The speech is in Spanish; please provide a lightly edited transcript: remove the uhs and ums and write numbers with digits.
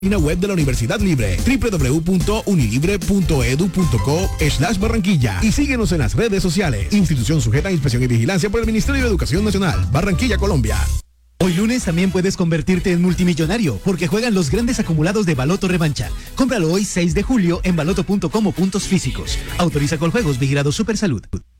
Página web de la Universidad Libre, www.unilibre.edu.co/Barranquilla, y síguenos en las redes sociales. Institución sujeta a inspección y vigilancia por el Ministerio de Educación Nacional. Barranquilla, Colombia. Hoy lunes también puedes convertirte en multimillonario porque juegan los grandes acumulados de Baloto Revancha. Cómpralo hoy 6 de julio en baloto.com o puntos físicos. Autoriza con juegos, vigilado Supersalud.